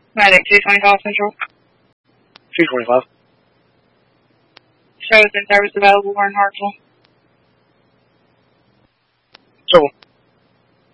Medic 225 Central. 225. Shows in service available. We're in Hartsville.